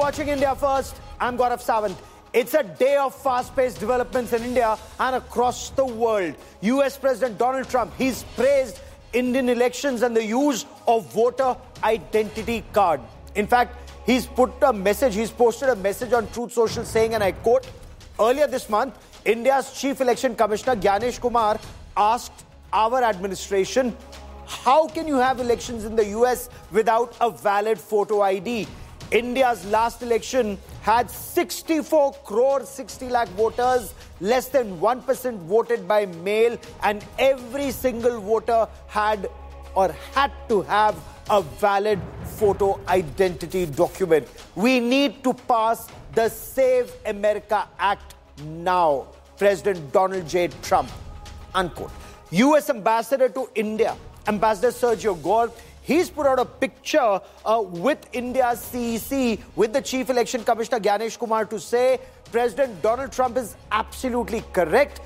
watching India First. I'm Gaurav Sawant. It's a day of fast-paced developments in India and across the world. US President Donald Trump, he's praised Indian elections and the use of voter identity card. In fact, he's posted a message on Truth Social saying, and I quote, earlier this month, India's Chief Election Commissioner Gyanesh Kumar asked our administration, how can you have elections in the US without a valid photo ID? India's last election had 64 crore 60 lakh voters, less than 1% voted by mail, and every single voter had to have a valid photo identity document. We need to pass the Save America Act now. President Donald J. Trump, unquote. US Ambassador to India, Ambassador Sergio Gore, he's put out a picture with India's CEC, with the Chief Election Commissioner Gyanesh Kumar, to say President Donald Trump is absolutely correct.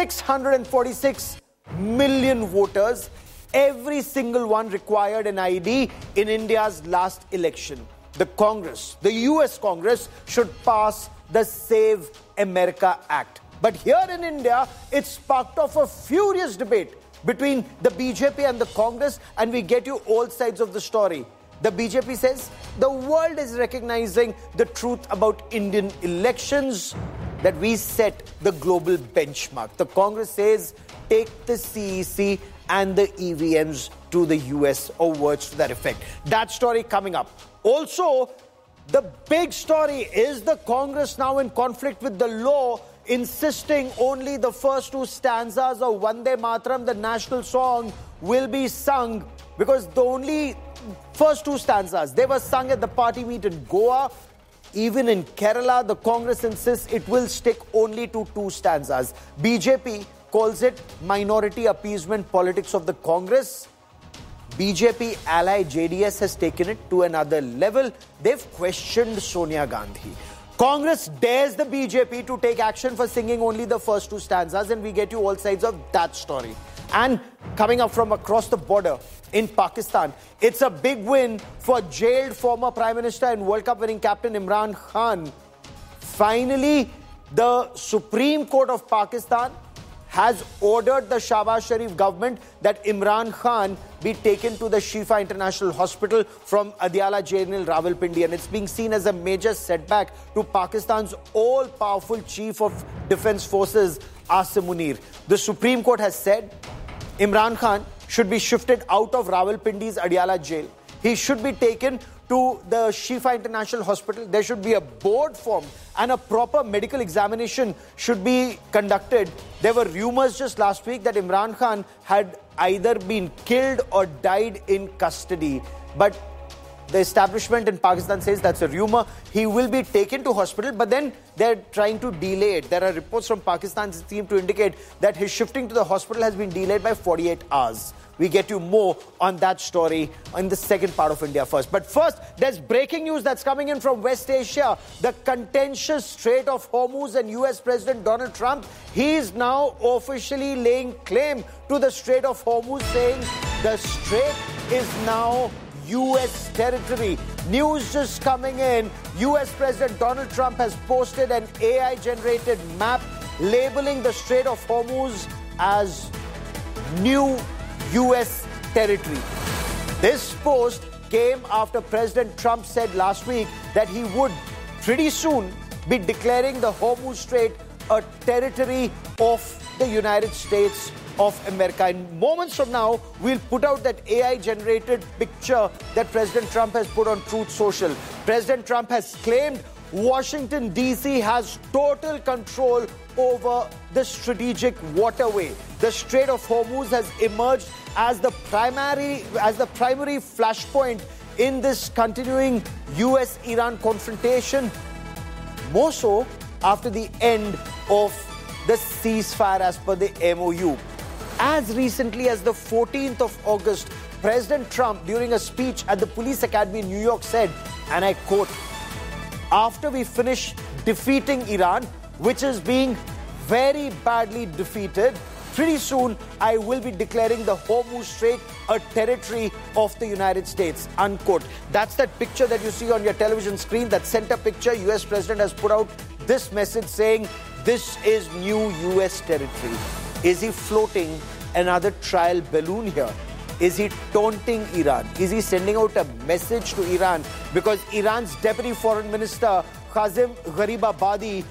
646 million voters, every single one required an ID in India's last election. The Congress, the US Congress, should pass the Save America Act. But here in India, it sparked off a furious debate between the BJP and the Congress, and we get you all sides of the story. The BJP says the world is recognizing the truth about Indian elections, that we set the global benchmark. The Congress says take the CEC and the EVMs to the US, or words to that effect. That story coming up. Also, the big story is the Congress now in conflict with the law, insisting only the first two stanzas of Vande Mataram, the national song, will be sung, because the only first two stanzas, they were sung at the party meet in Goa. Even in Kerala, the Congress insists it will stick only to two stanzas. BJP calls it minority appeasement politics of the Congress. BJP ally JDS has taken it to another level. They've questioned Sonia Gandhi. Congress dares the BJP to take action for singing only the first two stanzas, and we get you all sides of that story. And coming up from across the border in Pakistan, it's a big win for jailed former Prime Minister and World Cup winning captain Imran Khan. Finally, the Supreme Court of Pakistan has ordered the Shahbaz Sharif government that Imran Khan be taken to the Shifa International Hospital from Adiala Jail in Rawalpindi, and it's being seen as a major setback to Pakistan's all-powerful Chief of Defence Forces, Asim Munir. The Supreme Court has said Imran Khan should be shifted out of Rawalpindi's Adiala Jail. He should be taken to the Shifa International Hospital. There should be a board formed and a proper medical examination should be conducted. There were rumors just last week that Imran Khan had either been killed or died in custody. But the establishment in Pakistan says that's a rumor. He will be taken to hospital, but then they're trying to delay it. There are reports from Pakistan that seem to indicate that his shifting to the hospital has been delayed by 48 hours. We get you more on that story in the second part of India First. But first, there's breaking news that's coming in from West Asia. The contentious Strait of Hormuz, and US President Donald Trump, he is now officially laying claim to the Strait of Hormuz, saying the strait is now US territory. News just coming in. US President Donald Trump has posted an AI-generated map labeling the Strait of Hormuz as new US territory. This post came after President Trump said last week that he would pretty soon be declaring the Hormuz Strait a territory of the United States of America. In moments from now, we'll put out that AI-generated picture that President Trump has put on Truth Social. President Trump has claimed Washington, D.C. has total control over the strategic waterway. The Strait of Hormuz has emerged as the primary flashpoint in this continuing US-Iran confrontation, more so after the end of the ceasefire as per the MOU. As recently as the 14th of August, President Trump, during a speech at the Police Academy in New York, said, and I quote, after we finish defeating Iran, which is being very badly defeated, pretty soon I will be declaring the Hormuz Strait a territory of the United States, unquote. That's that picture that you see on your television screen, that center picture. US President has put out this message saying this is new US territory. Is he floating another trial balloon here? Is he taunting Iran? Is he sending out a message to Iran? Because Iran's Deputy Foreign Minister Kazem Gharibabadi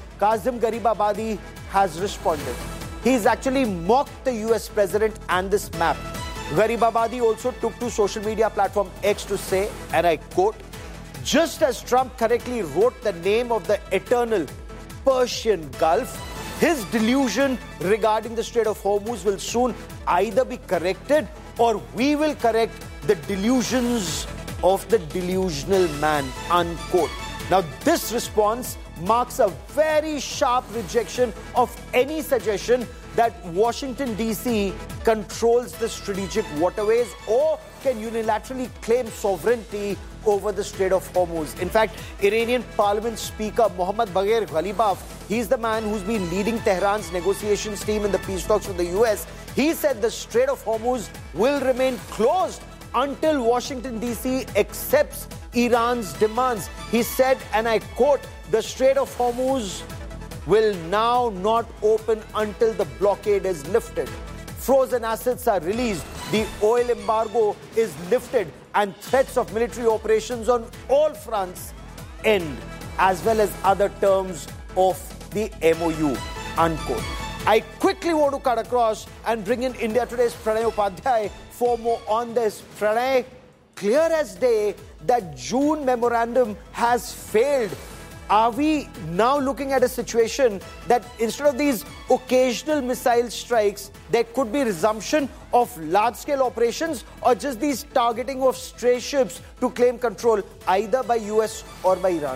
has responded. He's actually mocked the US president and this map. Gharibabadi also took to social media platform X to say, and I quote, just as Trump correctly wrote the name of the eternal Persian Gulf, his delusion regarding the Strait of Hormuz will soon either be corrected or we will correct the delusions of the delusional man, unquote. Now, this response marks a very sharp rejection of any suggestion that Washington, D.C. controls the strategic waterways or can unilaterally claim sovereignty over the Strait of Hormuz. In fact, Iranian Parliament Speaker Mohammad Bagher Ghalibaf, he's the man who's been leading Tehran's negotiations team in the peace talks with the US. He said the Strait of Hormuz will remain closed until Washington, D.C. accepts Iran's demands. He said, and I quote, the Strait of Hormuz will now not open until the blockade is lifted. Frozen assets are released, the oil embargo is lifted, and threats of military operations on all fronts end, as well as other terms of the MOU, unquote. I quickly want to cut across and bring in India Today's Pranay Upadhyay for more on this. Pranay, clear as day that June memorandum has failed. Are we now looking at a situation that instead of these occasional missile strikes, there could be resumption of large-scale operations or just these targeting of stray ships to claim control either by US or by Iran?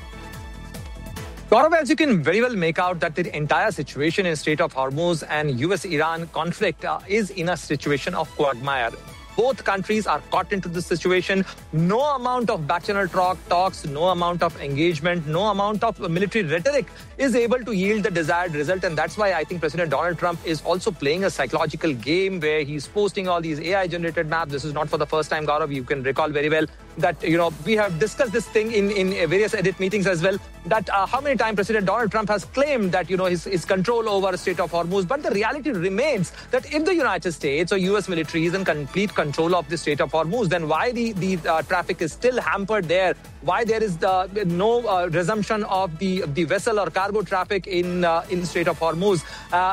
Gaurav, as you can very well make out that the entire situation in Strait of Hormuz and US-Iran conflict is in a situation of quagmire. Both countries are caught into this situation. No amount of back-channel talks, no amount of engagement, no amount of military rhetoric is able to yield the desired result. And that's why I think President Donald Trump is also playing a psychological game where he's posting all these AI-generated maps. This is not for the first time, Gaurav. You can recall very well that, we have discussed this thing in various edit meetings as well, that how many times President Donald Trump has claimed that, his control over the Strait of Hormuz. But the reality remains that if the United States or US military is in complete control of the Strait of Hormuz, then why the traffic is still hampered there? Why there is no resumption of the vessel or cargo traffic in Strait of Hormuz?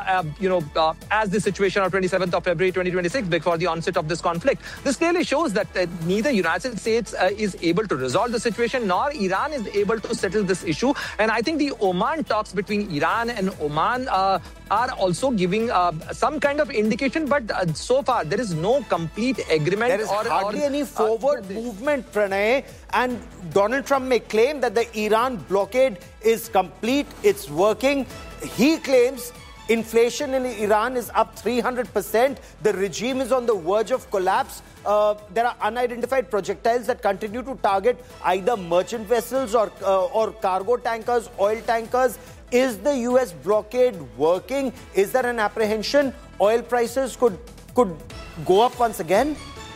As the situation on 27th of February 2026, before the onset of this conflict, this clearly shows that neither United States is able to resolve the situation, nor Iran is able to settle this issue. And I think the Oman talks between Iran and Oman are also giving some kind of indication, but so far there is no complete agreement. There is hardly any forward movement, Pranay, and Donald Trump may claim that the Iran blockade is complete, it's working. He claims inflation in Iran is up 300%. The regime is on the verge of collapse. There are unidentified projectiles that continue to target either merchant vessels or cargo tankers, oil tankers. Is the US blockade working? Is there an apprehension oil prices could go up once again?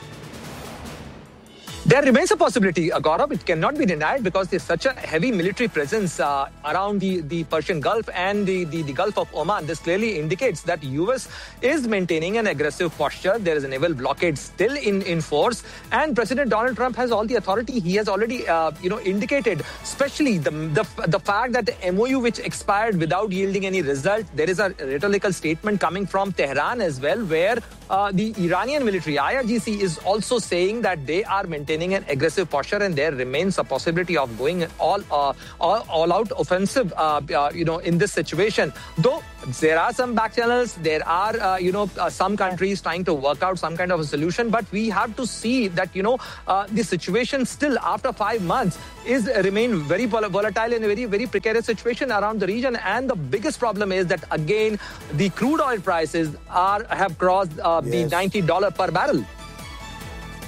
There remains a possibility, Gaurav. It cannot be denied because there's such a heavy military presence around the Persian Gulf and the Gulf of Oman. This clearly indicates that US is maintaining an aggressive posture. There is a naval blockade still in force. And President Donald Trump has all the authority. He has already, indicated, especially the fact that the MOU which expired without yielding any result. There is a rhetorical statement coming from Tehran as well, where the Iranian military, IRGC, is also saying that they are maintaining an aggressive posture, and there remains a possibility of going all-out offensive, in this situation. Though there are some back channels, there are, some countries trying to work out some kind of a solution, but we have to see that, the situation still after 5 months remain very volatile and a very, very precarious situation around the region. And the biggest problem is that, again, the crude oil prices have crossed the $90 per barrel.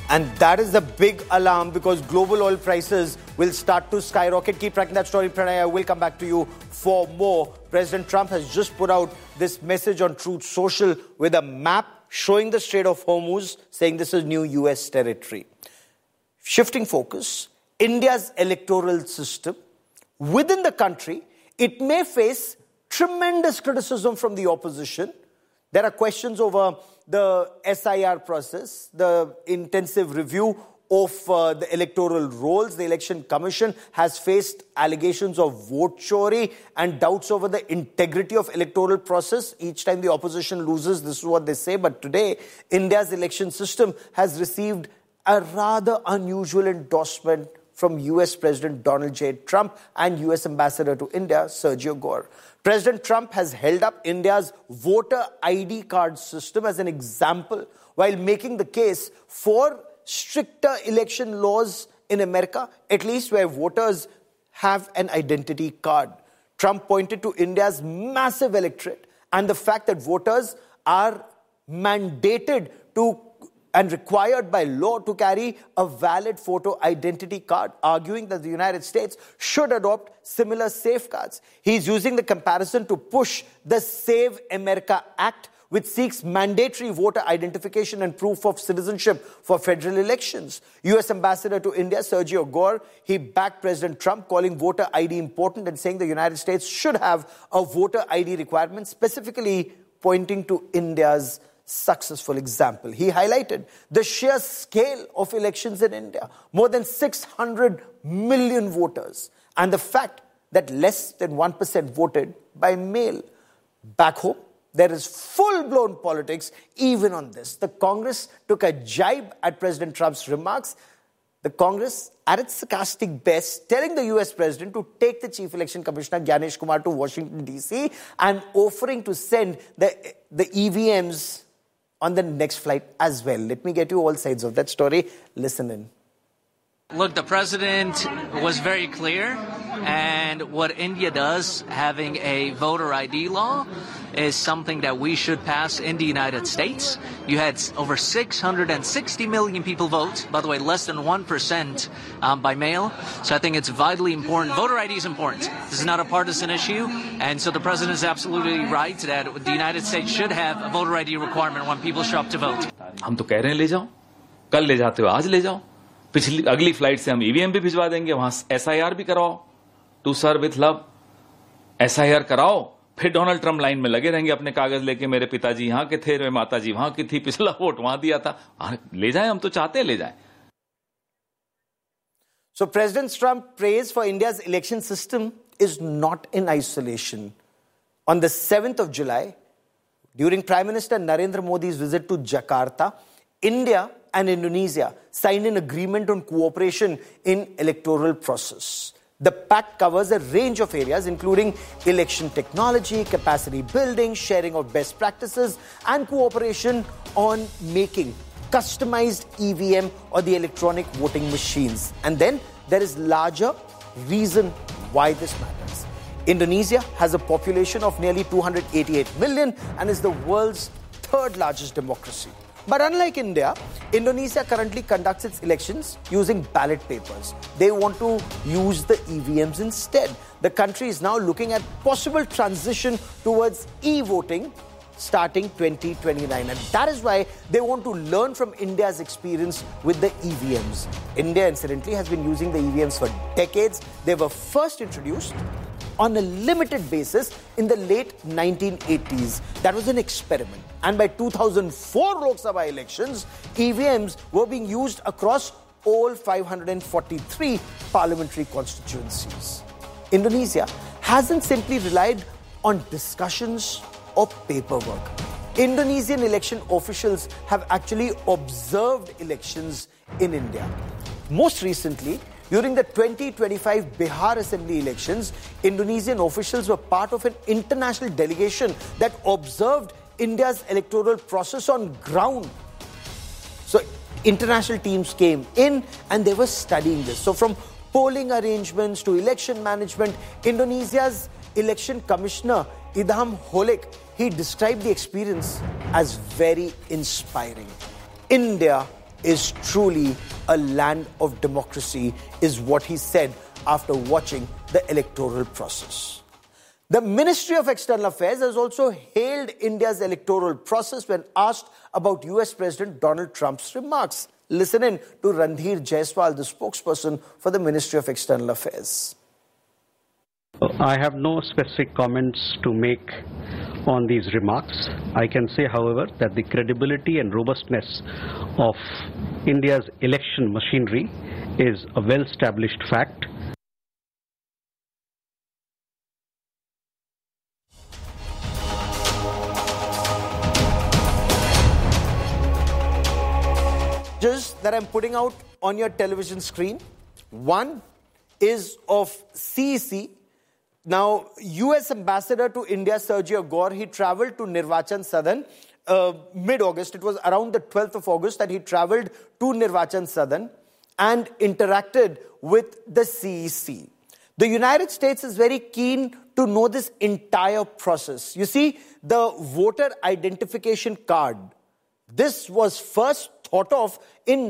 And that is the big alarm because global oil prices will start to skyrocket. Keep tracking that story, Pranay. I will come back to you for more. President Trump has just put out this message on Truth Social with a map showing the Strait of Hormuz, saying this is new US territory. Shifting focus, India's electoral system. Within the country, it may face tremendous criticism from the opposition. There are questions over the SIR process, the intensive review of the electoral rolls. The Election Commission has faced allegations of vote chori and doubts over the integrity of electoral process. Each time the opposition loses, this is what they say. But today, India's election system has received a rather unusual endorsement from US President Donald J. Trump and US Ambassador to India, Sergio Gore. President Trump has held up India's voter ID card system as an example while making the case for stricter election laws in America, at least where voters have an identity card. Trump pointed to India's massive electorate and the fact that voters are mandated to and required by law to carry a valid photo identity card, arguing that the United States should adopt similar safeguards. He's using the comparison to push the Save America Act, which seeks mandatory voter identification and proof of citizenship for federal elections. US Ambassador to India, Sergio Gore, he backed President Trump, calling voter ID important and saying the United States should have a voter ID requirement, specifically pointing to India's successful example. He highlighted the sheer scale of elections in India, more than 600 million voters, and the fact that less than 1% voted by mail. Back home, there is full-blown politics even on this. The Congress took a jibe at President Trump's remarks. The Congress, at its sarcastic best, telling the US President to take the Chief Election Commissioner Gyanesh Kumar to Washington, D.C. and offering to send the EVMs on the next flight as well. Let me get you all sides of that story. Listen in. Look, the president was very clear, and what India does, having a voter ID law, is something that we should pass in the United States. You had over 660 million people vote, by the way, less than 1% by mail. So I think it's vitally important. Voter ID is important. This is not a partisan issue, and so the president is absolutely right that the United States should have a voter ID requirement when people show up to vote. हम तो कह रहे हैं ले जाओ, कल ले जाते हो आज ले जाओ, अगली फ्लाइट से हम ईवीएम भी भिजवा देंगे, वहां एसआईआर भी कराओ, to serve with love, SIR कराओ, फिर डोनाल्ड ट्रम्प लाइन में लगे रहेंगे अपने कागज लेके, मेरे पिताजी यहां के थे, मेरे माताजी वहां की थी, पिछला वोट वहां दिया था, ले जाएं, हम तो चाहते हैं ले जाएं. So President Trump's praise for India's election system is not in isolation. On the 7th of July, during Prime Minister Narendra Modi's visit to Jakarta, India and Indonesia signed an agreement on cooperation in electoral process. The pact covers a range of areas, including election technology, capacity building, sharing of best practices, and cooperation on making customized EVM or the electronic voting machines. And then there is larger reason why this matters. Indonesia has a population of nearly 288 million and is the world's third largest democracy. But unlike India, Indonesia currently conducts its elections using ballot papers. They want to use the EVMs instead. The country is now looking at possible transition towards e-voting starting 2029. And that is why they want to learn from India's experience with the EVMs. India, incidentally, has been using the EVMs for decades. They were first introduced on a limited basis in the late 1980s. That was an experiment. And by 2004 Lok Sabha elections, EVMs were being used across all 543 parliamentary constituencies. Indonesia hasn't simply relied on discussions or paperwork. Indonesian election officials have actually observed elections in India. Most recently, during the 2025 Bihar Assembly elections, Indonesian officials were part of an international delegation that observed India's electoral process on ground. So international teams came in and they were studying this. So from polling arrangements to election management, Indonesia's election commissioner, Idham Holik, he described the experience as very inspiring. India is truly a land of democracy, is what he said after watching the electoral process. The Ministry of External Affairs has also hailed India's electoral process when asked about US President Donald Trump's remarks. Listen in to Randhir Jaiswal, the spokesperson for the Ministry of External Affairs. I have no specific comments to make on these remarks. I can say, however, that the credibility and robustness of India's election machinery is a well-established fact. That I'm putting out on your television screen. One is of CEC. Now, US Ambassador to India, Sergio Gore, he traveled to Nirvachan Sadan mid-August. It was around the 12th of August that he traveled to Nirvachan Sadan and interacted with the CEC. The United States is very keen to know this entire process. You see, the voter identification card, this was first thought of in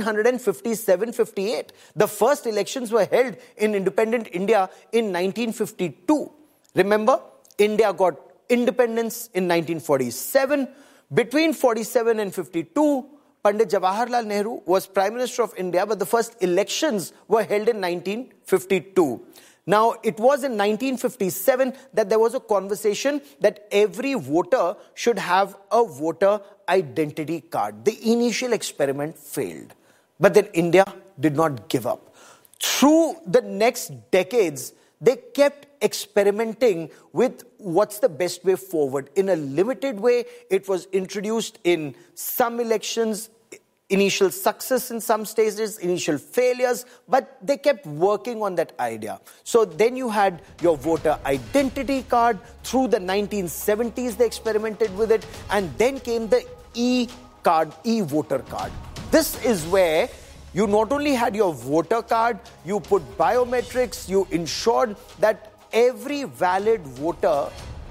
1957-58. The first elections were held in independent India in 1952. Remember, India got independence in 1947. Between 47 and 52, Pandit Jawaharlal Nehru was Prime Minister of India, but the first elections were held in 1952. Now, it was in 1957 that there was a conversation that every voter should have a voter identity card. The initial experiment failed. But then India did not give up. Through the next decades, they kept experimenting with what's the best way forward. In a limited way, it was introduced in some elections, initial success in some stages, initial failures, but they kept working on that idea. So then you had your voter identity card. Through the 1970s, they experimented with it. And then came the e-card, e-voter card. This is where you not only had your voter card, you put biometrics, you ensured that every valid voter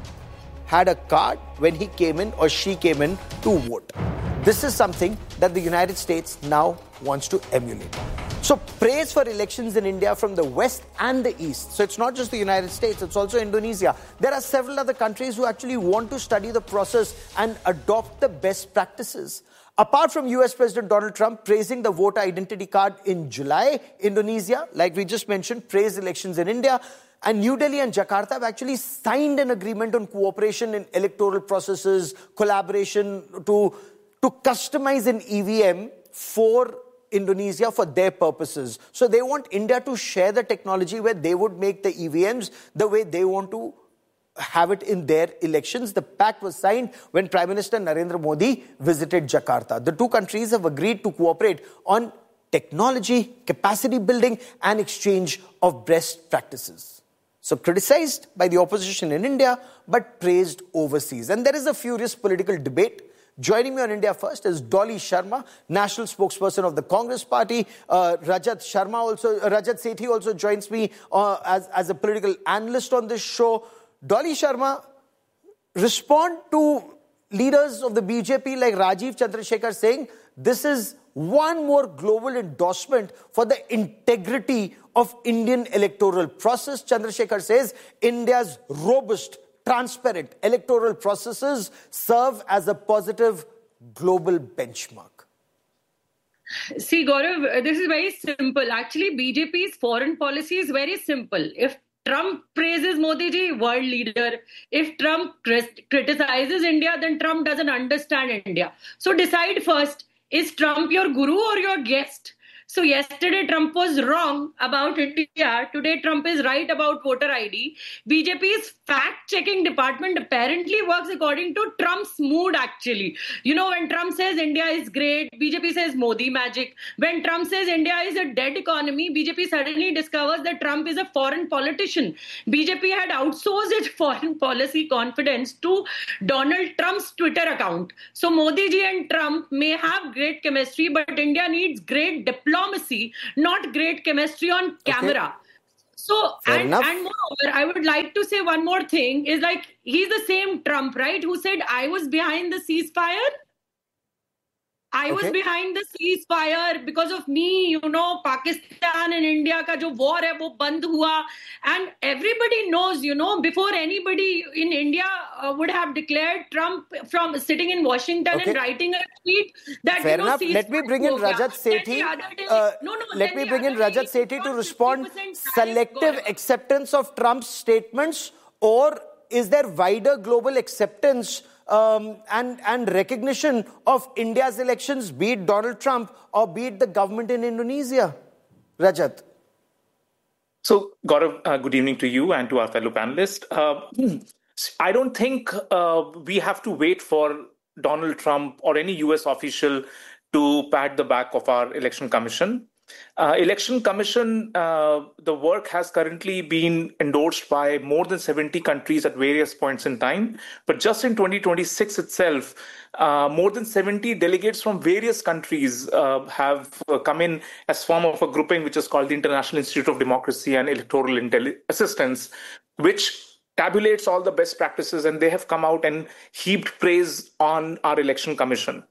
had a card when he came in or she came in to vote. This is something that the United States now wants to emulate. So praise for elections in India from the West and the East. So it's not just the United States, it's also Indonesia. There are several other countries who actually want to study the process and adopt the best practices. Apart from US President Donald Trump praising the voter identity card in July, Indonesia, like we just mentioned, praised elections in India. And New Delhi and Jakarta have actually signed an agreement on cooperation in electoral processes, collaboration to customize an EVM for Indonesia for their purposes. So they want India to share the technology where they would make the EVMs the way they want to have it in their elections. The pact was signed when Prime Minister Narendra Modi visited Jakarta. The two countries have agreed to cooperate on technology, capacity building, and exchange of best practices. So criticized by the opposition in India, but praised overseas. And there is a furious political debate. Joining me on India First is Dolly Sharma, national spokesperson of the Congress Party. Rajat Sethi also joins me as a political analyst on this show. Dolly Sharma, respond to leaders of the BJP like Rajiv Chandrasekhar saying this is one more global endorsement for the integrity of Indian electoral process. Chandrasekhar says India's robust, transparent electoral processes serve as a positive global benchmark. See, Gaurav, this is very simple. Actually, BJP's foreign policy is very simple. If Trump praises Modi ji, world leader. If Trump criticizes India, then Trump doesn't understand India. So decide first, is Trump your guru or your guest? So yesterday Trump was wrong about India. Today Trump is right about voter ID. BJP's fact-checking department apparently works according to Trump's mood actually. You know, when Trump says India is great, BJP says Modi magic. When Trump says India is a dead economy, BJP suddenly discovers that Trump is a foreign politician. BJP had outsourced its foreign policy confidence to Donald Trump's Twitter account. So Modi ji and Trump may have great chemistry, but India needs great diplomacy, not great chemistry on camera. Okay. So, and moreover, I would like to say one more thing is like, he's the same Trump, right? Who said, I was behind the ceasefire. I was behind the ceasefire. Because of me, Pakistan and India ka jo war hai, wo band hua. And everybody knows, before anybody in India would have declared Trump from sitting in Washington and writing a tweet that, fair enough. Let me bring in Rajat Sethi. Let me bring in Rajat Sethi to respond. Selective acceptance of Trump's statements, or is there wider global acceptance and recognition of India's elections, be it Donald Trump or be it the government in Indonesia? Rajat. So, Gaurav, good evening to you and to our fellow panelists. I don't think we have to wait for Donald Trump or any US official to pat the back of our election commission. Election Commission, the work has currently been endorsed by more than 70 countries at various points in time. But just in 2026 itself, more than 70 delegates from various countries have come in as form of a grouping which is called the International Institute of Democracy and Electoral Assistance, which tabulates all the best practices, and they have come out and heaped praise on our election commission.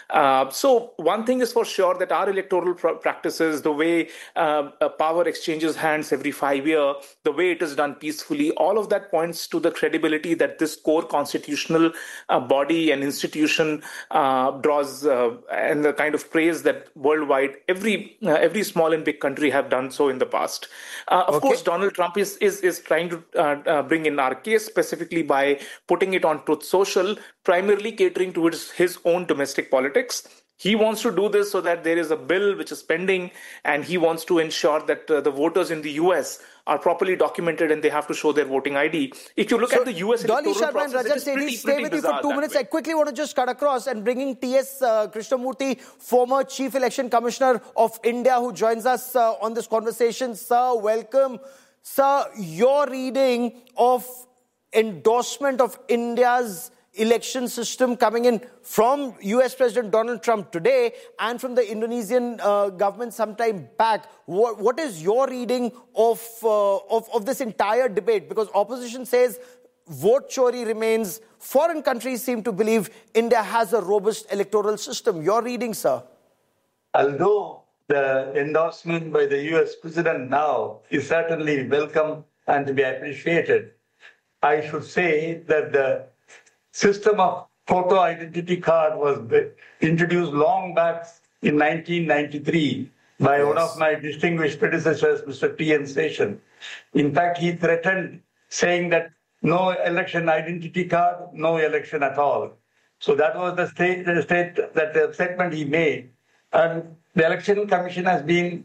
So one thing is for sure, that our electoral practices, the way power exchanges hands every 5 years, the way it is done peacefully, all of that points to the credibility that this core constitutional body and institution draws, and the kind of praise that worldwide every small and big country have done so in the past. Of course, Donald Trump is trying to bring in our case specifically by putting it on Truth Social, primarily catering towards his own domestic politics. He wants to do this so that there is a bill which is pending, and he wants to ensure that the voters in the US are properly documented and they have to show their voting ID. If you look at the US Dolly electoral Sharma and process, Rajat Sethi, stay with you for 2 minutes. I quickly want to just cut across and bring in T.S. Krishnamurthy, former Chief Election Commissioner of India, who joins us on this conversation. Sir, welcome. Sir, your reading of endorsement of India's election system coming in from US President Donald Trump today and from the Indonesian government sometime back. What is your reading of this entire debate? Because opposition says vote chori remains. Foreign countries seem to believe India has a robust electoral system. Your reading, sir? Although the endorsement by the US President now is certainly welcome and to be appreciated, I should say that the system of photo identity card was introduced long back in 1993 by one of my distinguished predecessors, Mr. T.N. Seshan. In fact, he threatened saying that no election identity card, no election at all. So that was the statement he made. And the Election Commission has been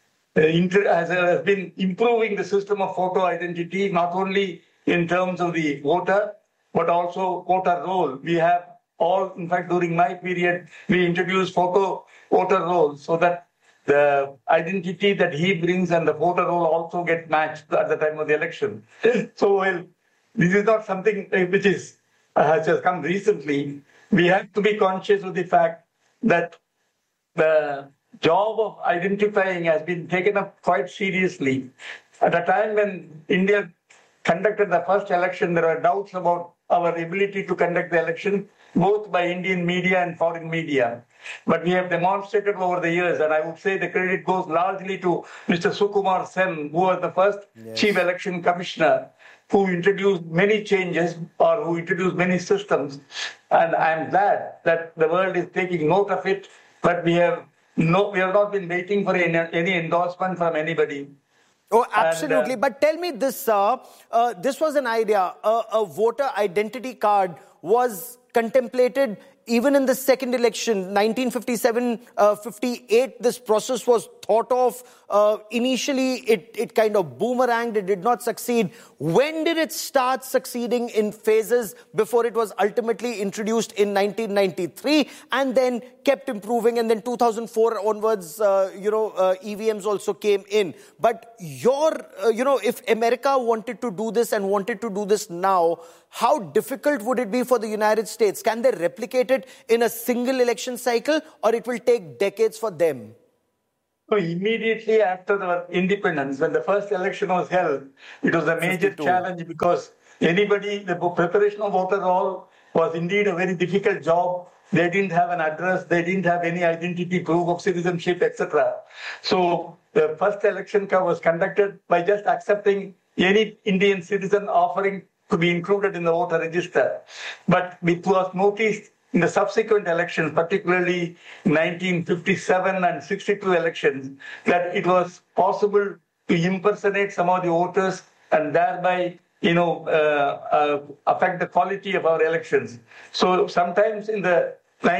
improving the system of photo identity, not only in terms of the voter, but also voter roll. We have in fact, during my period, we introduced photo voter rolls so that the identity that he brings and the voter roll also get matched at the time of the election. So, this is not something which has just come recently. We have to be conscious of the fact that the job of identifying has been taken up quite seriously. At a time when India conducted the first election, there were doubts about our ability to conduct the election, both by Indian media and foreign media. But we have demonstrated over the years, and I would say the credit goes largely to Mr. Sukumar Sen, who was the first Chief Election Commissioner, who introduced many changes or who introduced many systems. And I'm glad that the world is taking note of it, but we have not been waiting for any endorsement from anybody. Oh, absolutely. But tell me this, sir. This was an idea. A voter identity card was contemplated even in the second election, 1957-58. This process was thought of. Initially, it kind of boomeranged. It did not succeed. When did it start succeeding in phases before it was ultimately introduced in 1993 and then kept improving? And then 2004 onwards, EVMs also came in. But if America wanted to do this and wanted to do this now, how difficult would it be for the United States? Can they replicate it in a single election cycle, or it will take decades for them? So immediately after the independence, when the first election was held, it was a major challenge because the preparation of voter roll was indeed a very difficult job They didn't have an address. They didn't have any identity proof of citizenship, etc. So the first election was conducted by just accepting any Indian citizen offering to be included in the voter register. But it was noticed in the subsequent elections, particularly 1957 and 62 elections, that it was possible to impersonate some of the voters and thereby, affect the quality of our elections. So sometimes in the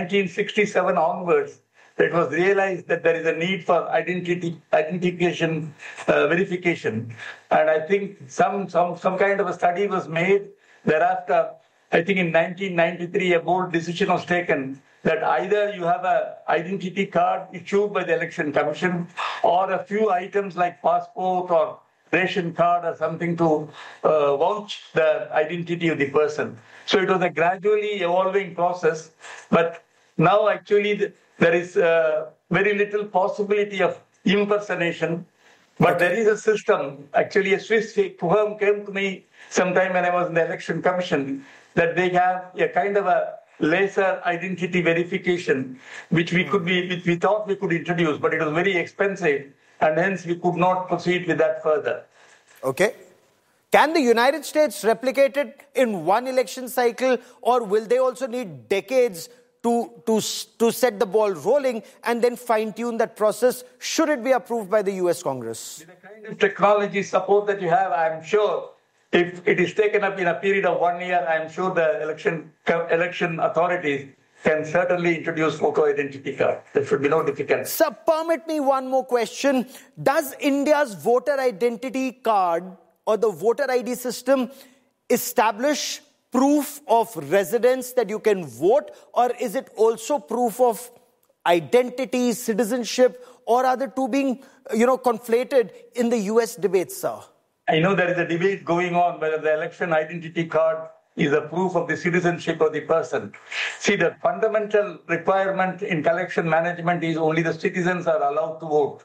1967 onwards, it was realized that there is a need for identification verification. And I think some kind of a study was made. Thereafter, I think in 1993, a bold decision was taken that either you have an identity card issued by the Election Commission or a few items like passport or ration card or something to vouch the identity of the person. So it was a gradually evolving process, but now actually there is very little possibility of impersonation, but there is a system. Actually, a Swiss firm came to me sometime when I was in the Election Commission that they have a kind of a laser identity verification, which we thought we could introduce, but it was very expensive, and hence we could not proceed with that further. Okay. Can the United States replicate it in one election cycle, or will they also need decades to set the ball rolling and then fine-tune that process, should it be approved by the US Congress? With the kind of technology support that you have, I'm sure if it is taken up in a period of 1 year, I'm sure the election authorities can certainly introduce photo identity card. There should be no difficulty. Sir, permit me one more question. Does India's voter identity card or the voter ID system establish proof of residence that you can vote, or is it also proof of identity, citizenship, or are the two being, conflated in the US debate, sir? I know there is a debate going on whether the election identity card is a proof of the citizenship of the person. See, the fundamental requirement in election management is only the citizens are allowed to vote.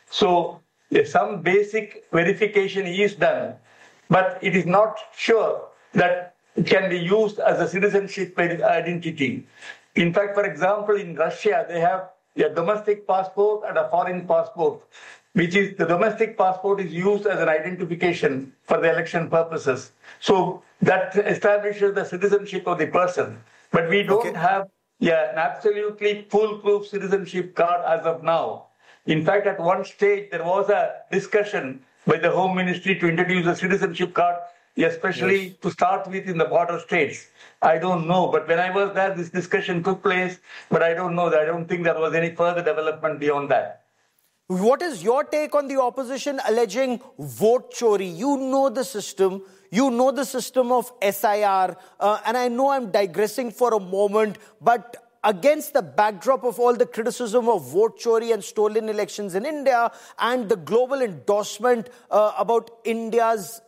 So some basic verification is done, but it is not sure that it can be used as a citizenship identity. In fact, for example, in Russia, they have a domestic passport and a foreign passport, which is the domestic passport is used as an identification for the election purposes. So that establishes the citizenship of the person. But we don't have an absolutely foolproof citizenship card as of now. In fact, at one stage, there was a discussion by the Home Ministry to introduce a citizenship card, especially to start with in the border states. I don't know, but when I was there, this discussion took place, but I don't know. I don't think there was any further development beyond that. What is your take on the opposition alleging vote chori? You know the system. You know the system of SIR. And I know I'm digressing for a moment, but against the backdrop of all the criticism of vote chori and stolen elections in India and the global endorsement about India's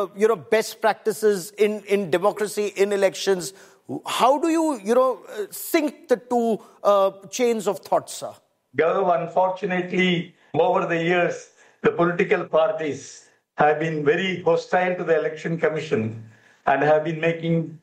best practices in democracy, in elections, how do you, sync the two chains of thought, sir? Gaurav, unfortunately, over the years, the political parties have been very hostile to the Election Commission and have been making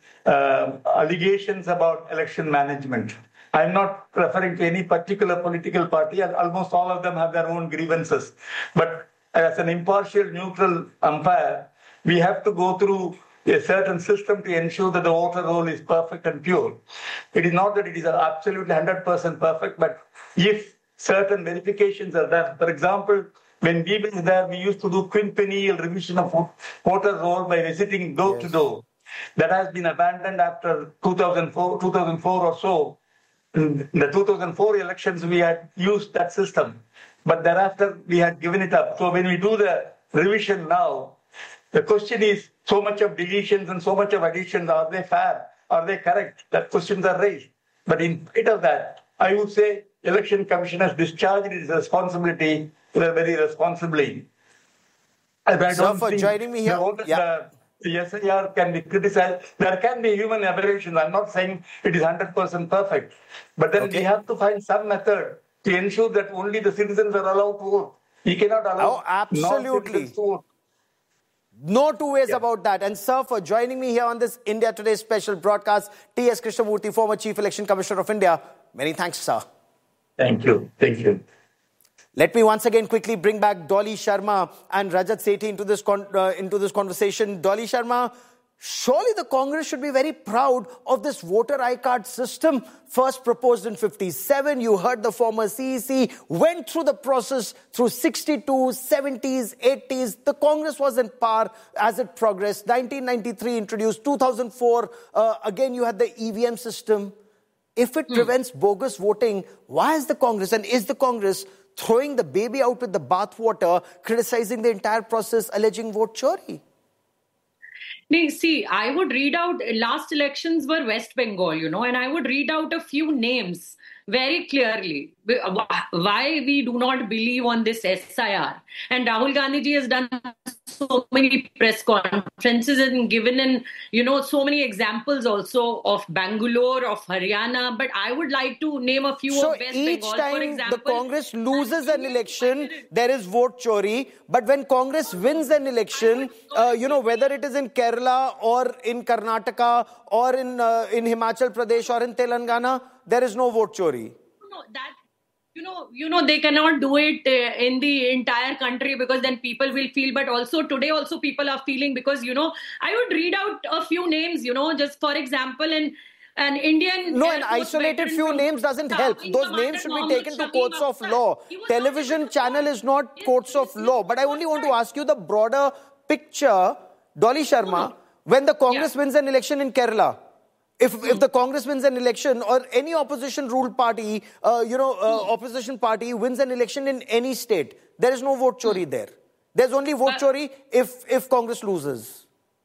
allegations about election management. I'm not referring to any particular political party, and almost all of them have their own grievances. But as an impartial, neutral umpire, we have to go through a certain system to ensure that the voter roll is perfect and pure. It is not that it is absolutely 100% perfect, but if certain verifications are done, for example, when we were there, we used to do quinpennial revision of voter roll by visiting door to door. That has been abandoned after 2004 or so. In the 2004 elections, we had used that system, but thereafter we had given it up. So when we do the revision now, the question is, so much of deletions and so much of additions, are they fair? Are they correct? That questions are raised. But in spite of that, I would say Election Commission has discharged its responsibility very responsibly. Sir, for joining me here. The SIR can be criticized. There can be human aberrations. I'm not saying it is 100% perfect. But then we have to find some method to ensure that only the citizens are allowed to vote. We cannot allow absolutely. non-citizens to vote. No two ways about that. And sir, for joining me here on this India Today special broadcast, T.S. Krishnamurthy, former Chief Election Commissioner of India. Many thanks, sir. Thank you. Thank you. Let me once again quickly bring back Dolly Sharma and Rajat Sethi into this conversation. Dolly Sharma, surely the Congress should be very proud of this voter I-card system. First proposed in 57, you heard the former CEC, went through the process through 62, 70s, 80s. The Congress was in power as it progressed. 1993 introduced, 2004, again you had the EVM system. If it prevents bogus voting, why is the Congress, and is the Congress throwing the baby out with the bathwater, criticizing the entire process, alleging vote chori? See, I would read out, last elections were West Bengal, and I would read out a few names very clearly why we do not believe on this SIR. And Rahul Gandhi ji has done so many press conferences and given in, so many examples also of Bangalore, of Haryana. But I would like to name a few of West Bengal, for example. So each time the Congress loses an election, there is vote chori. But when Congress wins an election, whether it is in Kerala or in Karnataka or in Himachal Pradesh or in Telangana, there is no vote chori. No, that, they cannot do it in the entire country because then people will feel. But also today also people are feeling because, I would read out a few names, just for example, an Indian... No, an isolated few names doesn't help. Those names should be taken to courts of law. Television channel is not courts of law. But I only want to ask you the broader picture, Dolly Sharma, when the Congress wins an election in Kerala, if the Congress wins an election or any opposition ruled party, opposition party wins an election in any state, there is no vote chori there. There's only vote chori if Congress loses.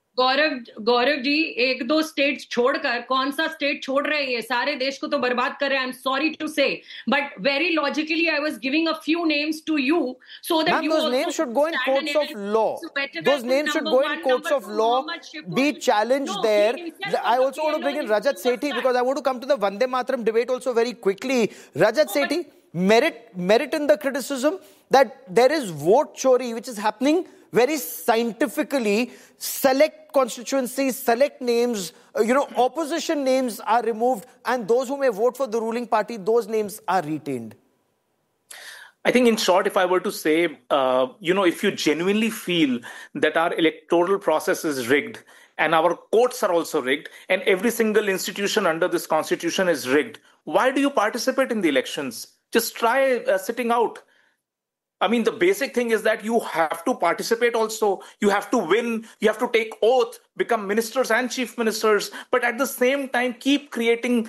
Gaurav ji एक दो states छोड़कर कौन सा state छोड़ रहे हैं, सारे देश को तो बर्बाद कर रहे हैं. आई एम सॉरी टू से, but very logically I was giving a few names to you so that you those names should go in courts of law. Those names should go in courts of law, be challenged there. I also want to bring in Rajat Sethi because I want to come to the Vande Mataram debate also very quickly. Rajat Sethi, merit in the criticism that there is vote chori which is happening very scientifically. Select constituencies, select names, opposition names are removed, and those who may vote for the ruling party, those names are retained. I think in short, if I were to say, if you genuinely feel that our electoral process is rigged and our courts are also rigged and every single institution under this constitution is rigged, why do you participate in the elections? Just try sitting out. I mean, the basic thing is that you have to participate also. You have to win. You have to take oath, become ministers and chief ministers. But at the same time, keep creating,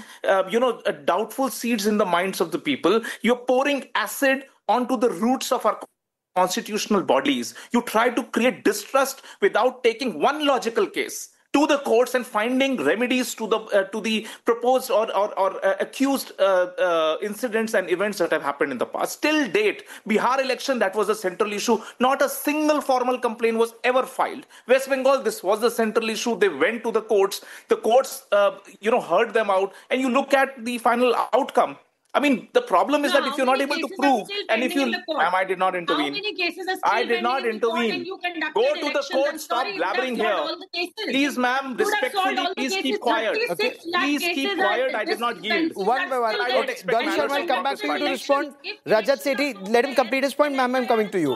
doubtful seeds in the minds of the people. You're pouring acid onto the roots of our constitutional bodies. You try to create distrust without taking one logical case to the courts and finding remedies to the proposed or accused incidents and events that have happened in the past. Till date, Bihar election, that was a central issue. Not a single formal complaint was ever filed. West Bengal, this was the central issue. They went to the courts. The courts, heard them out. And you look at the final outcome. I mean, the problem is that if you're not able to prove, and if you, ma'am, I did not intervene. How many cases are still I did not intervene. Go to the court, stop blabbering here. Please, ma'am, respectfully, please keep quiet. Okay. Please keep quiet. I did not yield. One by one. Okay, Dolly Sharma, I'll come back to you to respond. Rajat Sethi, let him complete his point. Ma'am, I'm coming to you.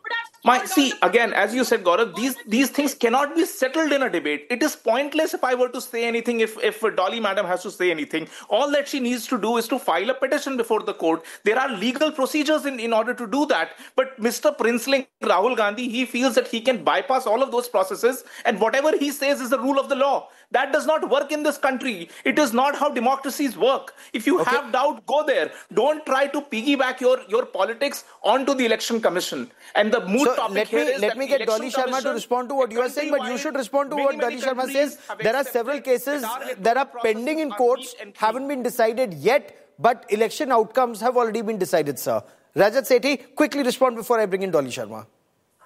See, again, as you said, Gaurav, these things cannot be settled in a debate. It is pointless if I were to say anything, if Dolly madam has to say anything. All that she needs to do is to file a petition before the court. There are legal procedures in order to do that. But Mr. Princeling, Rahul Gandhi, he feels that he can bypass all of those processes and whatever he says is the rule of the law. That does not work in this country. It is not how democracies work. If you have doubt, go there. Don't try to piggyback your politics onto the Election Commission. And the moot topic here is let me get Dolly Sharma to respond to what you are saying, but you should respond to what Dolly Sharma says. There are several cases that are pending in courts, haven't been decided yet, but election outcomes have already been decided, sir. Rajat Sethi, quickly respond before I bring in Dolly Sharma.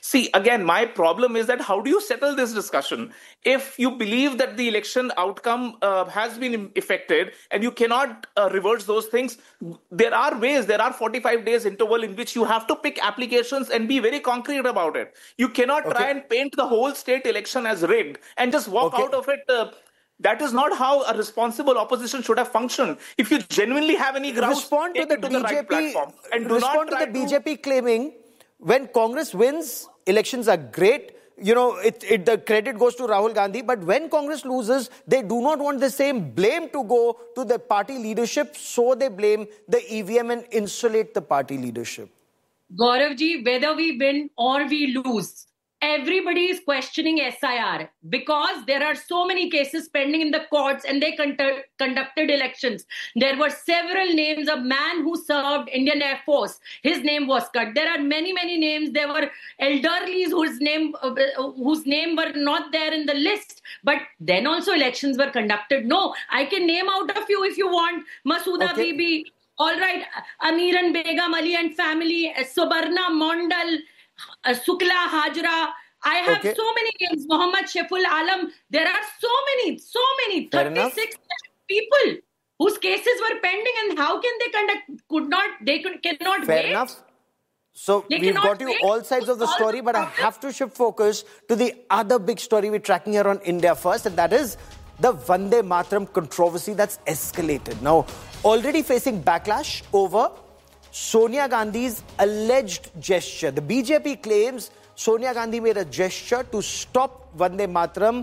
See, again, my problem is that how do you settle this discussion? If you believe that the election outcome has been affected and you cannot reverse those things, there are ways, there are 45 days interval in which you have to pick applications and be very concrete about it. You cannot try and paint the whole state election as rigged and just walk out of it. That is not how a responsible opposition should have functioned. If you genuinely have any grounds, respond to the BJP, right platform and do respond not to the BJP claiming when Congress wins, elections are great. You know, the credit goes to Rahul Gandhi. But when Congress loses, they do not want the same blame to go to the party leadership. So they blame the EVM and insulate the party leadership. Gauravji, whether we win or we lose, everybody is questioning SIR because there are so many cases pending in the courts and they conducted elections. There were several names. A man who served Indian Air Force, his name was cut. There are many, many names. There were elderlies whose name were not there in the list. But then also elections were conducted. No, I can name out a few if you want. Masooda Bibi, all right, Amiran Begum Ali and family, Subarna Mondal, Sukla Hajra. I have so many names. Muhammad Sheful Alam. There are so many, 36 people whose cases were pending, and how can they cannot Fair wait. Enough. So we've got you all sides of the story, but I have to shift focus to the other big story we're tracking here on India First, and that is the Vande Mataram controversy that's escalated. Now, already facing backlash over Sonia Gandhi's alleged gesture. The BJP claims Sonia Gandhi made a gesture to stop Vande Mataram.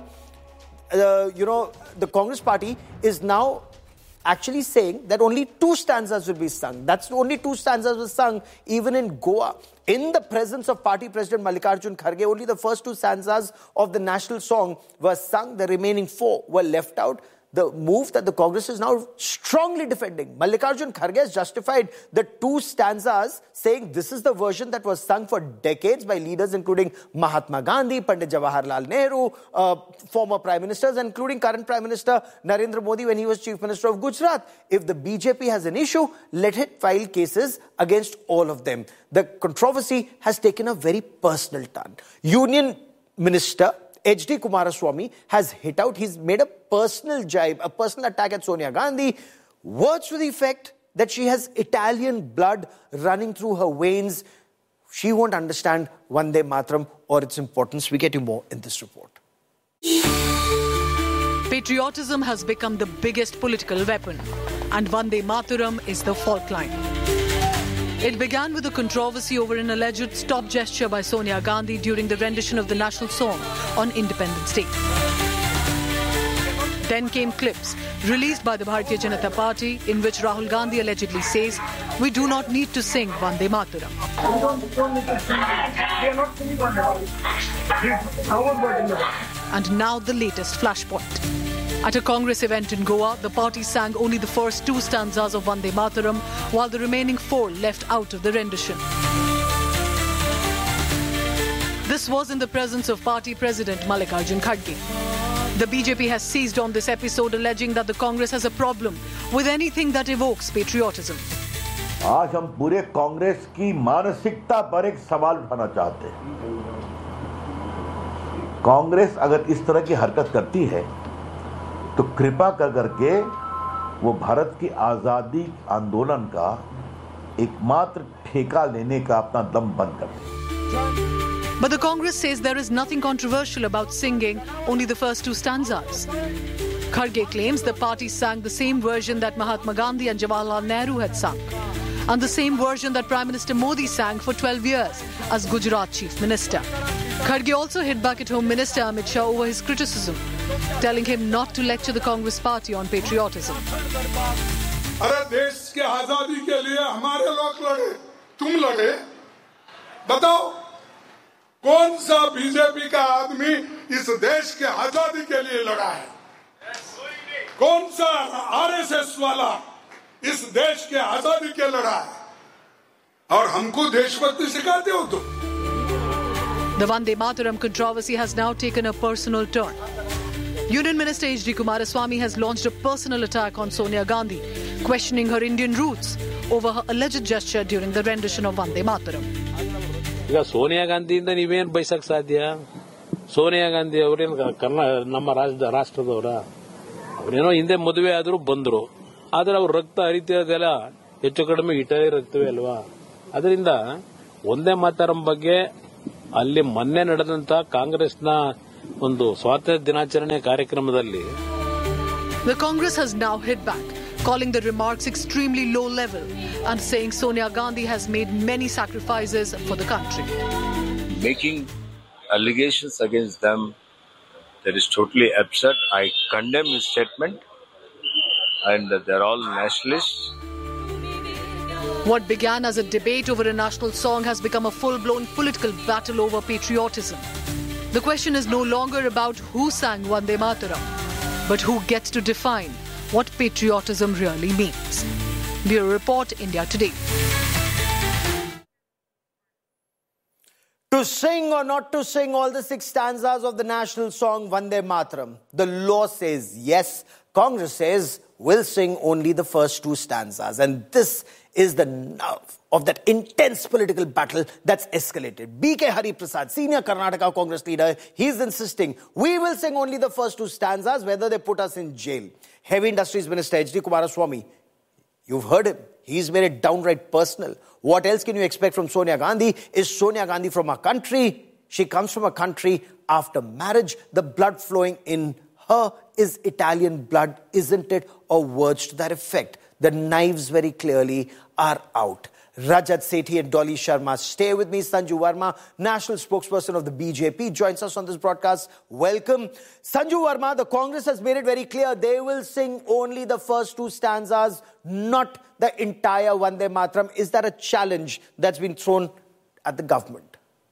The Congress party is now actually saying that only 2 stanzas will be sung. That's only 2 stanzas were sung even in Goa. In the presence of party president Mallikarjun Kharge, only the first 2 stanzas of the national song were sung. The remaining 4 were left out. The move that the Congress is now strongly defending. Mallikarjun Kharge has justified the 2 stanzas, saying this is the version that was sung for decades by leaders including Mahatma Gandhi, Pandit Jawaharlal Nehru, former prime ministers, including current Prime Minister Narendra Modi when he was Chief Minister of Gujarat. If the BJP has an issue, let it file cases against all of them. The controversy has taken a very personal turn. Union Minister H.D. Kumaraswamy has hit out. He's made a personal jibe, a personal attack at Sonia Gandhi. Words to the effect that she has Italian blood running through her veins. She won't understand Vande Mataram or its importance. We get you more in this report. Patriotism has become the biggest political weapon, and Vande Mataram is the fault line. It began with a controversy over an alleged stop gesture by Sonia Gandhi during the rendition of the national song on Independence Day. Then came clips released by the Bharatiya Janata Party in which Rahul Gandhi allegedly says, "We do not need to sing Vande Mataram." And now the latest flashpoint. At a Congress event in Goa, the party sang only the first 2 stanzas of Vande Mataram, while the remaining 4 left out of the rendition. This was in the presence of party president Mallikarjun Kharge. The BJP has seized on this episode, alleging that the Congress has a problem with anything that evokes patriotism. आज हम पूरे कांग्रेस की मानसिकता पर एक सवाल उठाना चाहते हैं। कांग्रेस अगर इस तरह की हरकत करती है तो कृपा करके वो भारत की आजादी आंदोलन का एकमात्र ठेका लेने का अपना दम बंद कर दे। But the Congress says there is nothing controversial about singing only the first 2 stanzas. Kharge claims the party sang the same version that Mahatma Gandhi and Jawaharlal Nehru had sung, and the same version that Prime Minister Modi sang for 12 years as Gujarat Chief Minister. Kharge also hit back at Home Minister Amit Shah over his criticism, telling him not to lecture the Congress party on patriotism. अरे देश के आजादी के लिए हमारे लोग लड़े, तुम लड़े, बताओ कौन सा बीजेपी का आदमी इस देश के आजादी के लिए लड़ा है? कौन सा आरएसएस वाला इस देश के आजादी के लड़ा है? और हमको देशभक्ति सिखाते हो तुम? The Vande Mataram controversy has now taken a personal turn. Union Minister H.D. Kumaraswamy has launched a personal attack on Sonia Gandhi, questioning her Indian roots over her alleged gesture during the rendition of Vande Mataram. ಈಗ ಸೋನಿಯಾ ಗಾಂಧಿಯಿಂದ ನೀವೇನು ಬಯಸಕ್ ಸಾಧ್ಯ? ಸೋನಿಯಾ ಗಾಂಧಿ ಅವರೇನು ನಮ್ಮ ರಾಷ್ಟ್ರದವರ? ಅವರೇನೋ ಹಿಂದೆ ಮದುವೆ ಆದರೂ ಬಂದ್ರು, ಆದ್ರೆ ಅವ್ರ ರಕ್ತ ಹರಿತಿರೋದೆಲ್ಲ ಹೆಚ್ಚು ಕಡಿಮೆ ಇಟಲಿ ರಕ್ತವೇ ಅಲ್ವಾ? ಅದರಿಂದ ಒಂದೇ ಮಾತರಂ ಬಗ್ಗೆ ಅಲ್ಲಿ ಮೊನ್ನೆ ನಡೆದಂತ ಕಾಂಗ್ರೆಸ್ನ ಒಂದು ಸ್ವಾತಂತ್ರ್ಯ ದಿನಾಚರಣೆ ಕಾರ್ಯಕ್ರಮದಲ್ಲಿ The Congress has now hit back, calling the remarks extremely low level and saying Sonia Gandhi has made many sacrifices for the country. Making allegations against them, that is totally absurd. I condemn his statement, and they're all nationalists. What began as a debate over a national song has become a full-blown political battle over patriotism. The question is no longer about who sang Vande Mataram, but who gets to define what patriotism really means. Bureau Report, India Today. To sing or not to sing all the 6 stanzas of the national song Vande Mataram, the law says yes. Congress says we'll sing only the first 2 stanzas. And this is the nerve of that intense political battle that's escalated. B.K. Hariprasad, senior Karnataka Congress leader, he's insisting we will sing only the first 2 stanzas, whether they put us in jail. Heavy Industries Minister H.D. Kumaraswamy, you've heard him. He's made it downright personal. What else can you expect from Sonia Gandhi? Is Sonia Gandhi from our country? She comes from a country after marriage. The blood flowing in her is Italian blood, isn't it? Or words to that effect. The knives very clearly are out. Rajat Sethi and Dolly Sharma. Stay with me. Sanju Verma, national spokesperson of the BJP, joins us on this broadcast. Welcome. Sanju Verma, the Congress has made it very clear they will sing only the first 2 stanzas, not the entire Vande Mataram. Is that a challenge that's been thrown at the government?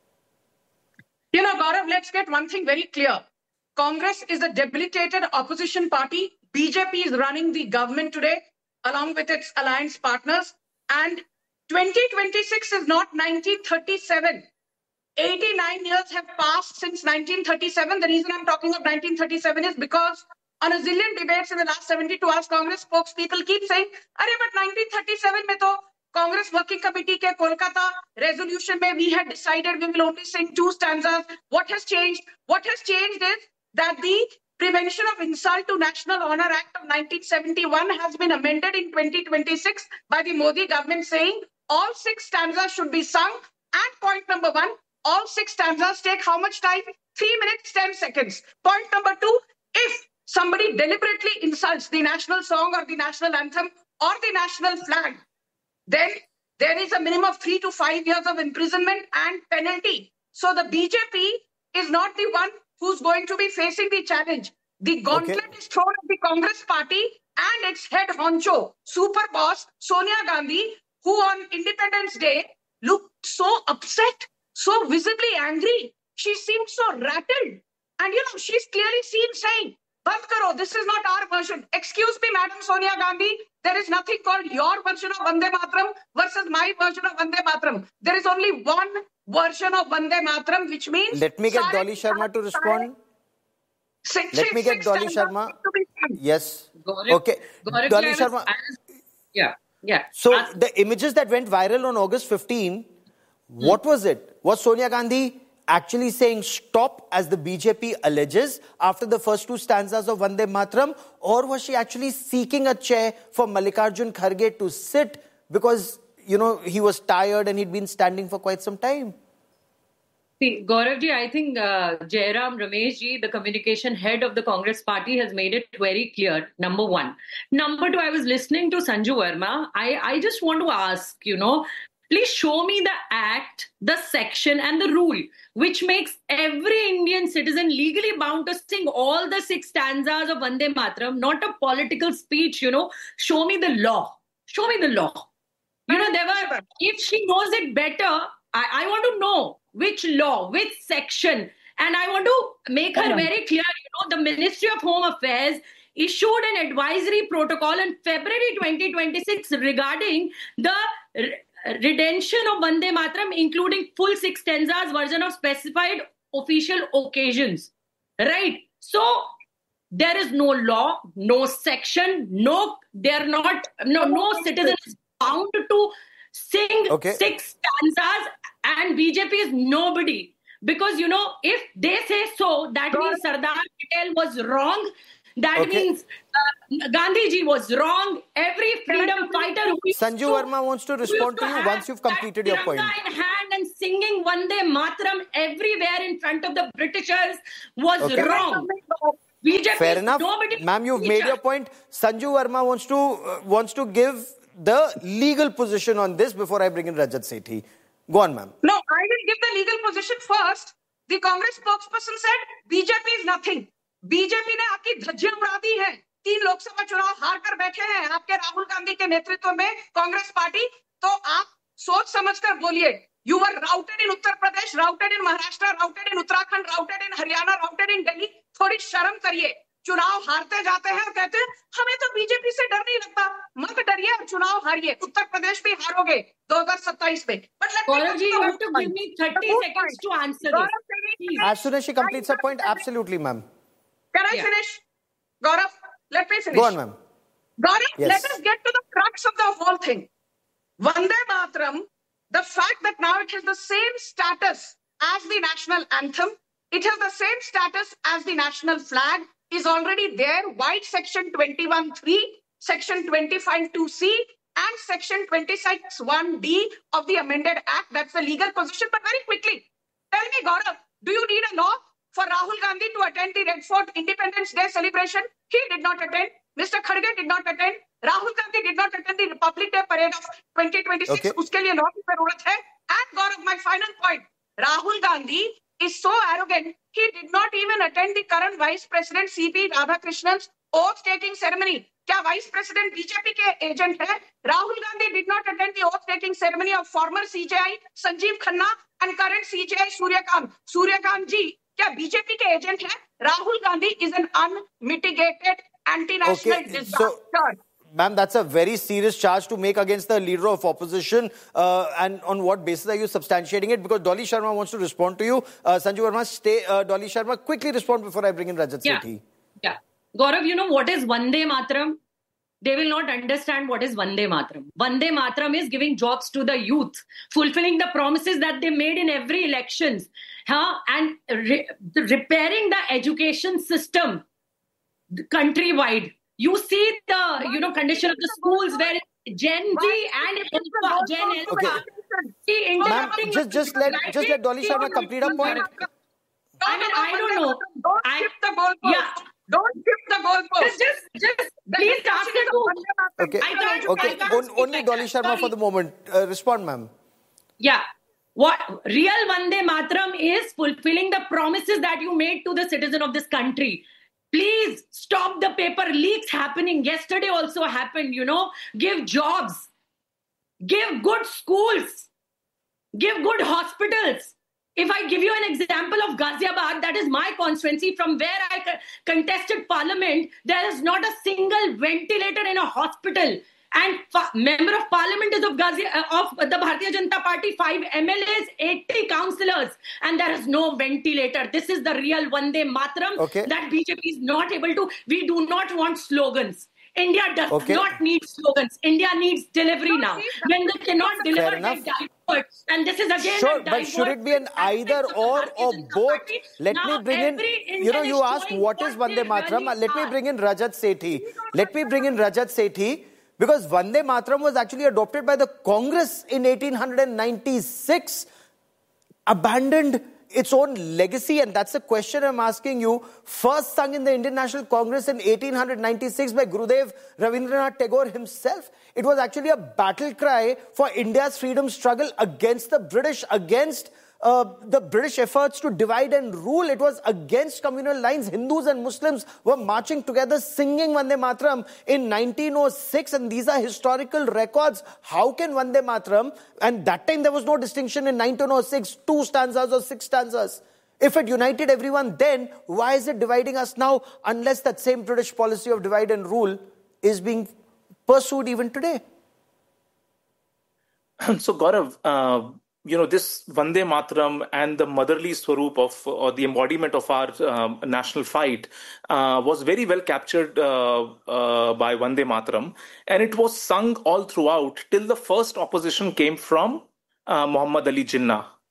Gaurav, let's get one thing very clear. Congress is a debilitated opposition party. BJP is running the government today, along with its alliance partners. And 2026 is not 1937. 89 years have passed since 1937. The reason I'm talking of 1937 is because on a zillion debates in the last 72 hours, Congress spokespeople keep saying, "Arey, but 1937 mein to Congress Working Committee ke Kolkata resolution mein we had decided we will only sing 2 stanzas. What has changed? What has changed is that the Prevention of Insult to National Honor Act of 1971 has been amended in 2026 by the Modi government, saying all 6 stanzas should be sung. And point number 1, all 6 stanzas take how much time? 3 minutes, 10 seconds. Point number 2, if somebody deliberately insults the national song or the national anthem or the national flag, then there is a minimum of 3 to 5 years of imprisonment and penalty. So the BJP is not the one who's going to be facing the challenge. The gauntlet is thrown at the Congress party and its head honcho, super boss Sonia Gandhi, who on Independence Day looked so upset, so visibly angry. She seemed so rattled. And she's clearly seen saying, "Band karo, this is not our version." Excuse me, Madam Sonia Gandhi, there is nothing called your version of Vande Mataram versus my version of Vande Mataram. There is only one version of Vande Mataram, which means... Let me get Dolly Sharma to respond. Let me get Dolly Sharma. Yes. Okay. Dolly Sharma. Yeah. So the images that went viral on August 15, what was it? Was Sonia Gandhi actually saying stop, as the BJP alleges, after the first 2 stanzas of Vande Mataram? Or was she actually seeking a chair for Mallikarjun Kharge to sit because, he was tired and he'd been standing for quite some time? See, Gauravji, I think Jairam Rameshji, the communication head of the Congress party, has made it very clear, number 1. Number 2, I was listening to Sanju Verma. I just want to ask, please show me the act, the section and the rule which makes every Indian citizen legally bound to sing all the 6 stanzas of Vande Mataram, not a political speech, Show me the law. Show me the law. If she knows it better, I want to know which law, which section. And I want to make her very clear, the Ministry of Home Affairs issued an advisory protocol in February 2026 regarding the redemption of Vande Mataram, including full 6 stanzas version of specified official occasions. Right? So, there is no law, no section, no citizen is bound to sing 6 stanzas and BJP is nobody. Because, if they say so, that means Sardar Patel was wrong. That means Gandhiji was wrong. Every freedom fighter who Sanju Verma wants to respond to you once you've completed your point. In hand and singing Vande Mataram everywhere in front of the Britishers was wrong. BJP Fair enough. Nobody. Ma'am, you've made your point. Sanju Verma wants to give the legal position on this before I bring in Rajat Sethi. Go on, ma'am. No, I will give the legal position first. The Congress spokesperson said BJP is nothing. BJP ने आपकी धज्जियां उड़ा दी है। 3 लोकसभा चुनाव हार कर बैठे हैं आपके राहुल गांधी के नेतृत्व में कांग्रेस पार्टी। तो आप सोच समझकर बोलिए। You were routed in Uttar Pradesh, routed in Maharashtra, routed in Uttarakhand, routed in Haryana, routed in Delhi. थोड़ी शर्म करिए। चुनाव हारते जाते हैं और कहते हैं हमें तो बीजेपी से डर नहीं लगता। मत डरिए और चुनाव हारिए। उत्तर प्रदेश भी हारोगे 2027 में। Gaurav ji, you have to give me 30 seconds to answer this. As soon as she completes her point, absolutely, ma'am. Can I finish? Gaurav, let me finish. Go on, ma'am. Gaurav, let us get to the crux of the whole thing. Vande Mataram, the fact that now it has the same status as the national anthem, it has the same status as the national flag, is already there. White section 21(3), section 25(2)(c), and section 26(1)(d) of the amended act. That's the legal position. But very quickly, tell me, Gaurav, do you need a law for Rahul Gandhi to attend the Red Fort Independence Day celebration? He did not attend. Mr. Kharge did not attend. Rahul Gandhi did not attend the Republic Day parade of 2026. Uske liye law ki zarurat hai. And Gaurav, my final point. Rahul Gandhi is so arrogant, he did not even attend the current Vice President C.P. Radhakrishna's oath-taking ceremony. क्या Vice President BJP के agent है? Rahul Gandhi did not attend the oath-taking ceremony of former CJI Sanjeev Khanna and current CJI Suryakant. Suryakant ji, क्या BJP के agent है? Rahul Gandhi is an unmitigated anti-national disaster. Ma'am, that's a very serious charge to make against the leader of opposition. And on what basis are you substantiating it? Because Dolly Sharma wants to respond to you. Sanju Verma, stay. Dolly Sharma, quickly respond before I bring in Rajat Sethi. Yeah. Gaurav, you know what is Vande Mataram? They will not understand what is Vande Mataram. Vande Mataram is giving jobs to the youth, fulfilling the promises that they made in every elections, and repairing the education system countrywide. You see the condition of the schools where Gen Z and Gen Alpha. Ma'am, just let Dolly Sharma complete her point. I mean, I don't know. Don't shift the goalpost. Don't shift the goalpost. Just please ask her to. Okay. Only Dolly Sharma for the moment. Respond, ma'am. Yeah. What real Vande Mataram is fulfilling the promises that you made to the citizen of this country. Please stop the paper leaks happening. Yesterday also happened, Give jobs. Give good schools. Give good hospitals. If I give you an example of Ghaziabad, that is my constituency, from where I contested parliament, there is not a single ventilator in a hospital. And member of parliament is of the Bharatiya Janata Party, 5 MLAs, 80 councillors, and there is no ventilator. This is the real Vande Mataram that BJP is not able to. We do not want slogans. India does not need slogans. India needs delivery now. When they cannot deliver, they divert. And this is again sure, but should it be an either or both? Let me bring in, you asked what is Vande Mataram. Let me bring in Rajat Sethi. Because Vande Mataram was actually adopted by the Congress in 1896, abandoned its own legacy, and that's the question I'm asking you. First sung in the Indian National Congress in 1896 by Gurudev Rabindranath Tagore himself. It was actually a battle cry for India's freedom struggle against the British, against the British efforts to divide and rule. It was against communal lines. Hindus and Muslims were marching together singing Vande Mataram in 1906, and these are historical records. How can Vande Mataram, and that time there was no distinction in 1906, 2 stanzas or 6 stanzas. If it united everyone then, why is it dividing us now, unless that same British policy of divide and rule is being pursued even today? So Gaurav, this Vande Mataram and the motherly swaroop of, or the embodiment of our national fight was very well captured by Vande Mataram. And it was sung all throughout till the first opposition came from Muhammad Ali Jinnah.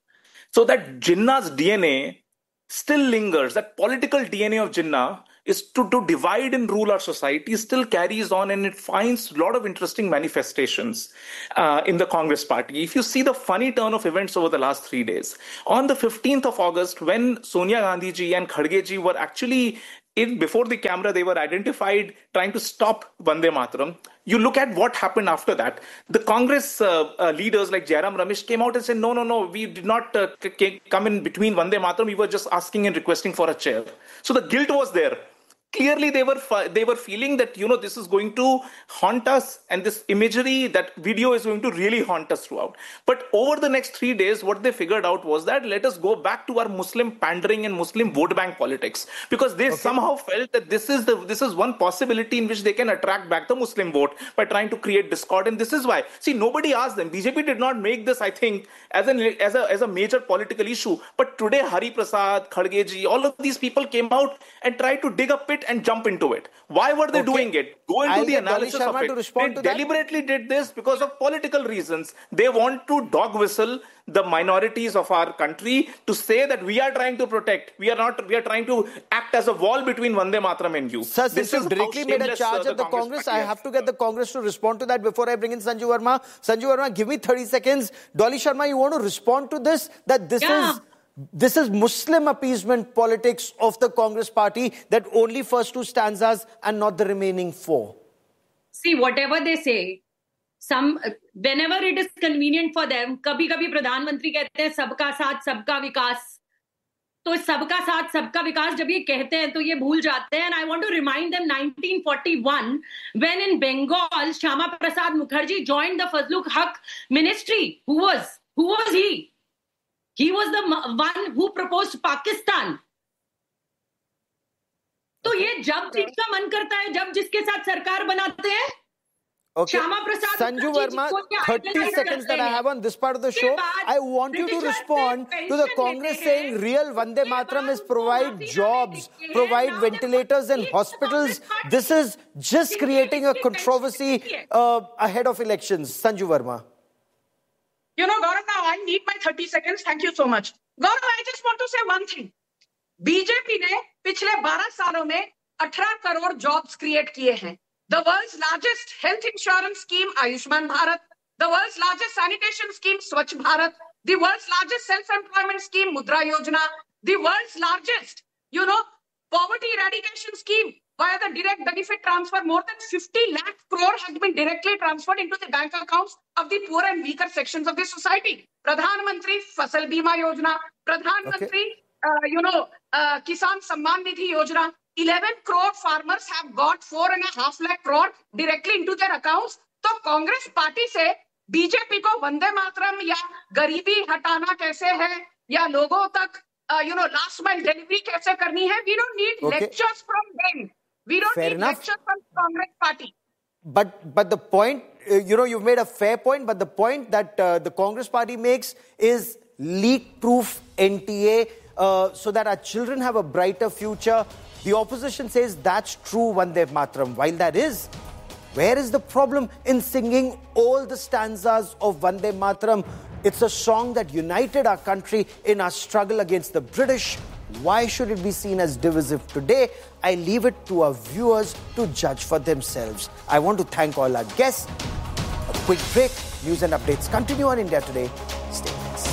So that Jinnah's DNA still lingers. That political DNA of Jinnah is to divide and rule our society still carries on, and it finds a lot of interesting manifestations in the Congress party. If you see the funny turn of events over the last 3 days, on the 15th of August, when Sonia Gandhi ji and Kharge ji were actually before the camera, they were identified trying to stop Vande Mataram. You look at what happened after that. The Congress leaders like Jairam Ramesh came out and said, no, we did not come in between Vande Mataram. We were just asking and requesting for a chair. So the guilt was there. Clearly, they were feeling that, this is going to haunt us, and this imagery, that video is going to really haunt us throughout. But over the next 3 days, what they figured out was that let us go back to our Muslim pandering and Muslim vote bank politics, because they somehow felt that this is one possibility in which they can attract back the Muslim vote by trying to create discord. And this is why, see, nobody asked them. BJP did not make this, I think, as a major political issue. But today, Hari Prasad, Kharge ji, all of these people came out and tried to dig a pit and jump into it. Why were they doing it? Go into the analysis of it. They deliberately did this because of political reasons. They want to dog whistle the minorities of our country to say that we are trying to protect. We are trying to act as a wall between Vande Mataram and you. Sir, since you directly made a charge at the Congress, I have to get the Congress to respond to that before I bring in Sanju Verma. Sanju Verma, give me 30 seconds. Dolly Sharma, you want to respond to this? That this is Muslim appeasement politics of the Congress party, that only first 2 stanzas and not the remaining 4. See, whatever they say, whenever it is convenient for them, kabhi-kabhi Pradhan Mantri कहते हैं सबका साथ सबका विकास. तो सबका साथ सबका विकास जब ये कहते हैं तो ये भूल जाते हैं. And I want to remind them 1941 when in Bengal Shyama Prasad Mukherjee joined the Fazlul Haq ministry. Who was he? He was the one who proposed Pakistan. तो ये जब जिसका मन करता है, जब जिसके साथ सरकार बनाते हैं. Okay, Sanju Verma, 30 seconds that I have on this part of the show. I want you to respond to the Congress saying real Vande Mataram is provide jobs, provide ventilators and hospitals. This is just creating a controversy ahead of elections. Sanju Verma. Gaurav, now I need my 30 seconds. Thank you so much. Gaurav, I just want to say one thing. BJP ने पिछले 12 सालों में 18 crore jobs create किए हैं. The world's largest health insurance scheme, Ayushman Bharat. The world's largest sanitation scheme, Swachh Bharat. The world's largest self-employment scheme, Mudra Yojana. The world's largest, poverty eradication scheme via the direct benefit transfer. More than 50 lakh crore has been directly transferred into the bank accounts of the poor and weaker sections of the society. Pradhan Mantri Fasal Bima Yojana. Pradhan Mantri, Kisan Samman Nidhi Yojana. 11 crore farmers have got 4.5 lakh crore directly into their accounts. तो Congress party से BJP को वंदे मातरम या गरीबी हटाना कैसे है या लोगों तक last mile delivery कैसे करनी है? We don't need lectures from them. We don't need lectures from Congress party. But the point, you've made a fair point, but the point that the Congress party makes is leak-proof NTA so that our children have a brighter future. The opposition says that's true, Vande Mataram. While that is, where is the problem in singing all the stanzas of Vande Mataram? It's a song that united our country in our struggle against the British. Why should it be seen as divisive today? I leave it to our viewers to judge for themselves. I want to thank all our guests. A quick break. News and updates continue on India Today.